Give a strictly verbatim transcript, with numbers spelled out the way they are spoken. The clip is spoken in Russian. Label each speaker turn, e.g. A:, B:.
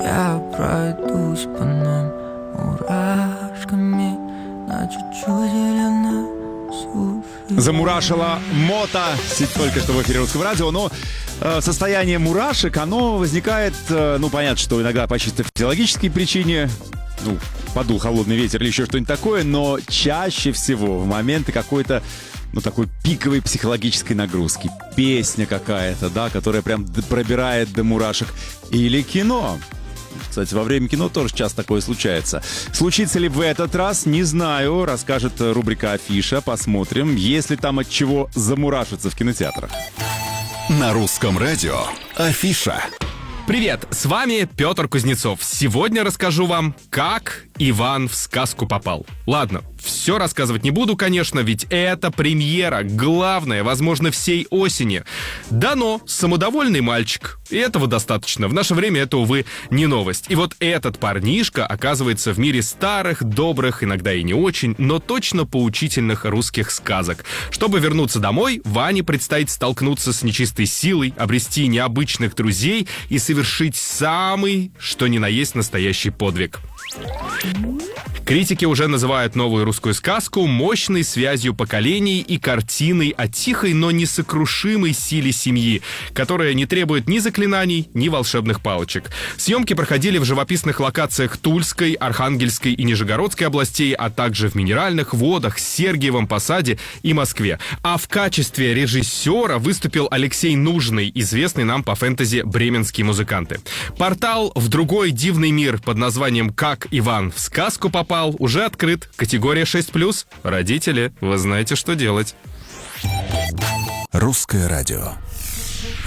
A: Я пройдусь по нам мурашками на чуть-чуть зеленой суши.
B: Замурашила Мота только что в эфире Русского радио, но э, состояние мурашек, оно возникает, э, ну, понятно, что иногда по чисто физиологической причине, ну, подул холодный ветер или еще что-нибудь такое, но чаще всего в моменты какой-то, ну, такой пиковой психологической нагрузки. Песня какая-то, да, которая прям пробирает до мурашек. Или кино. Кстати, во время кино тоже часто такое случается. Случится ли в этот раз, не знаю. Расскажет рубрика «Афиша». Посмотрим, есть ли там от чего замурашиться в кинотеатрах.
C: На Русском радио «Афиша».
D: Привет, с вами Петр Кузнецов. Сегодня расскажу вам, как Иван в сказку попал. Ладно, все рассказывать не буду, конечно, ведь это премьера, главная, возможно, всей осени. Дано, самодовольный мальчик, и этого достаточно. В наше время это, увы, не новость. И вот этот парнишка оказывается в мире старых, добрых, иногда и не очень, но точно поучительных русских сказок. Чтобы вернуться домой, Ване предстоит столкнуться с нечистой силой, обрести необычных друзей и совершить самый, что ни на есть, настоящий подвиг. Критики уже называют новую русскую сказку мощной связью поколений и картиной о тихой, но несокрушимой силе семьи, которая не требует ни заклинаний, ни волшебных палочек. Съемки проходили в живописных локациях Тульской, Архангельской и Нижегородской областей, а также в Минеральных Водах, Сергиевом Посаде и Москве. А в качестве режиссера выступил Алексей Нужный, известный нам по фэнтези «Бременские музыканты». Портал «В другой дивный мир» под названием «Как Иван в сказку попал» уже открыт. Категория шесть плюс. Родители, вы знаете, что делать.
C: Русское радио.